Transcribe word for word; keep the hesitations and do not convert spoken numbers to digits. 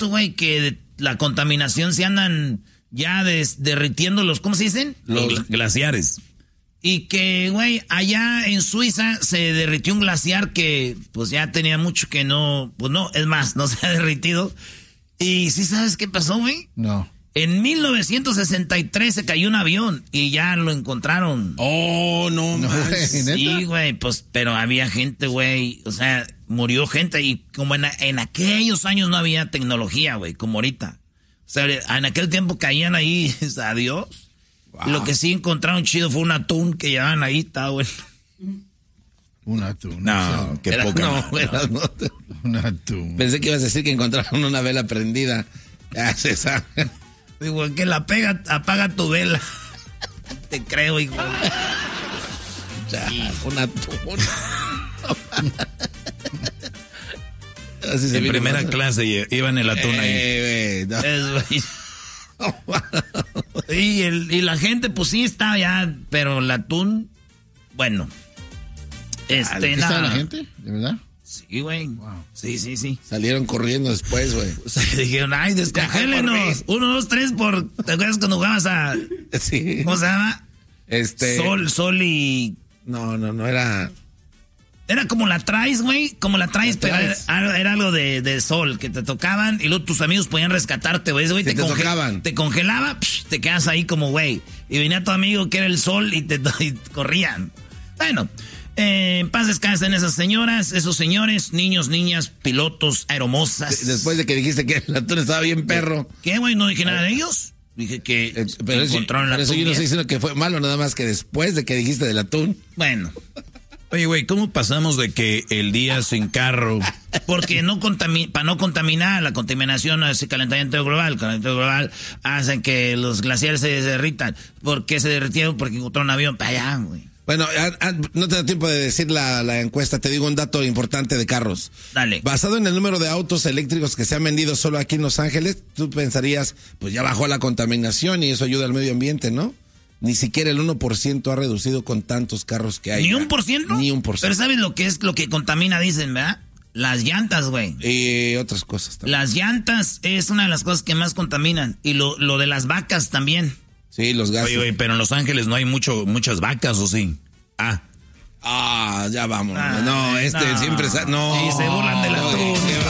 visto, güey, que la contaminación se andan ya des, derritiendo los, ¿cómo se dicen? Los glaciares. Y que, güey, allá en Suiza se derritió un glaciar que, pues ya tenía mucho que no, pues no, es más, no se ha derritido. Y ¿sí sabes qué pasó, güey? No. En mil novecientos sesenta y tres se cayó un avión y ya lo encontraron. Oh, no, no más. Sí, güey, pues, pero había gente, güey, o sea, murió gente y como en, en aquellos años no había tecnología, güey, como ahorita. O sea, en aquel tiempo caían ahí, adiós. Wow. Lo que sí encontraron chido fue un atún que llevaban ahí, está bueno. Un atún. No, qué era, poca. No, era, no, un atún. Pensé que ibas a decir que encontraron una vela prendida. Ya se sabe. Digo, que la pega, apaga tu vela. Te creo, hijo. Ya, sí. Un atún. Así en primera más. Clase iban el atún eh, ahí. No. Es, y, el, y la gente, pues sí estaba ya, pero el atún, bueno. Este, nada. ¿Estaba la gente? ¿De verdad? Sí, güey. Wow. Sí, sí, sí. Salieron corriendo después, güey. O sea, dijeron, ay, descongélenos. Uno, dos, tres por... ¿Te acuerdas cuando jugabas a... Sí. ¿Cómo se llama? Este... Sol, sol y... No, no, no, era... Era como la traes, güey. Como la traes, la pero traes. Era, era algo de, de sol, que te tocaban y luego tus amigos podían rescatarte, güey. Ese güey te, te, conge tocaban. Te congelaba, psh, te quedas ahí como, güey. Y venía tu amigo que era el sol y te y corrían. Bueno... Eh, en paz descansen esas señoras, esos señores, niños, niñas, pilotos, aeromosas. Después de que dijiste que el atún estaba bien perro. ¿Qué, güey? ¿No dije nada de ellos? Dije que eh, pero encontraron eso, el atún. Eso yo no estoy diciendo que fue malo, nada más que después de que dijiste del atún. Bueno. Oye, güey, ¿cómo pasamos de que el día sin carro? Porque no contami- para no contaminar, la contaminación hace calentamiento global. El calentamiento global hace que los glaciares se derritan. ¿Por qué se derritieron? Porque encontraron un avión para allá, güey. Bueno, a, a, no te da tiempo de decir la, la encuesta, te digo un dato importante de carros. Dale. Basado en el número de autos eléctricos que se han vendido solo aquí en Los Ángeles, tú pensarías, pues ya bajó la contaminación y eso ayuda al medio ambiente, ¿no? Ni siquiera el uno por ciento ha reducido con tantos carros que hay. ¿Ni un por ciento? Ni un por ciento. Pero ¿sabes lo que es lo que contamina, dicen, verdad? Las llantas, güey. Y otras cosas también. Las llantas es una de las cosas que más contaminan. Y lo, lo de las vacas también. Sí, los gases. Oye, oye, pero en Los Ángeles no hay mucho, muchas vacas, ¿o sí? Ah. Ah, ya vamos. Ah, no, este no. siempre... No. Y se burlan del atún.